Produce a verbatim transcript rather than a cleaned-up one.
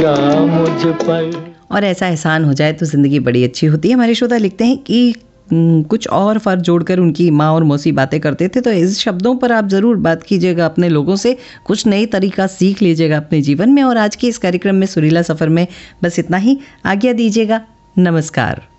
जाएगा मुझ पर। और ऐसा एहसान हो जाए तो ज़िंदगी बड़ी अच्छी होती है। हमारे श्रोता लिखते हैं कि कुछ और फ़र्क जोड़कर उनकी माँ और मौसी बातें करते थे, तो इस शब्दों पर आप ज़रूर बात कीजिएगा अपने लोगों से, कुछ नई तरीका सीख लीजिएगा अपने जीवन में। और आज के इस कार्यक्रम में सुरीला सफ़र में बस इतना ही। आज्ञा दीजिएगा। नमस्कार।